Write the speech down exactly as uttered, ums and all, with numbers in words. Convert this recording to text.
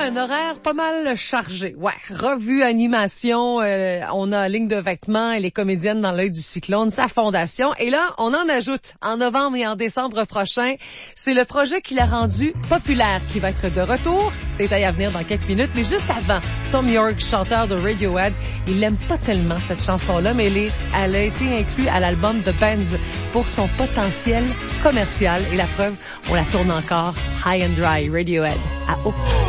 un horaire pas mal chargé. Ouais, revue, animation, euh, on a Ligne de vêtements et les comédiennes dans l'œil du cyclone, sa fondation. Et là, on en ajoute en novembre et en décembre prochain. C'est le projet qui l'a rendu populaire qui va être de retour. Détail à venir dans quelques minutes. Mais juste avant, Tom York, chanteur de Radiohead, il l'aime pas tellement cette chanson-là, mais elle, est, elle a été inclue à l'album The Bands pour son potentiel commercial. Et la preuve, on la tourne encore. High and Dry, Radiohead. À haut.